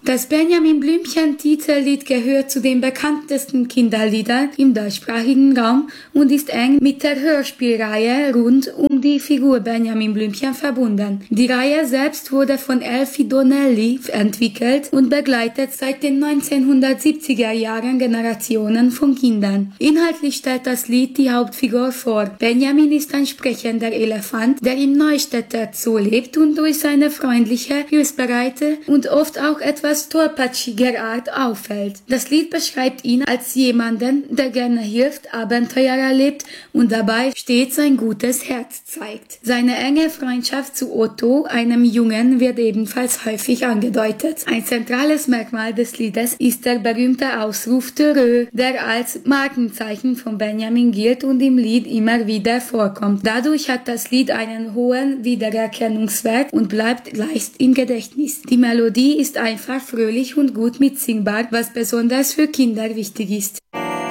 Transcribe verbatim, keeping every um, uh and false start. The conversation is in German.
Das Benjamin Blümchen-Titellied gehört zu den bekanntesten Kinderliedern im deutschsprachigen Raum und ist eng mit der Hörspielreihe rund um die Figur Benjamin Blümchen verbunden. Die Reihe selbst wurde von Elfie Donnelly entwickelt und begleitet seit den neunzehnhundertsiebziger Jahren Generationen von Kindern. Inhaltlich stellt das Lied die Hauptfigur vor. Benjamin ist ein sprechender Elefant, der im Neustädter Zoo lebt und durch seine freundliche, hilfsbereite und oft auch etwas tollpatschiger Art auffällt. Das Lied beschreibt ihn als jemanden, der gerne hilft, Abenteuer erlebt und dabei stets ein gutes Herz zeigt. Seine enge Freundschaft zu Otto, einem Jungen, wird ebenfalls häufig angedeutet. Ein zentrales Merkmal des Liedes ist der berühmte Ausruf Törö, der als Markenzeichen von Benjamin gilt und im Lied immer wieder vorkommt. Dadurch hat das Lied einen hohen Wiedererkennungswert und bleibt leicht im Gedächtnis. Die Melodie ist einfach fröhlich und gut mitsingbar, was besonders für Kinder wichtig ist.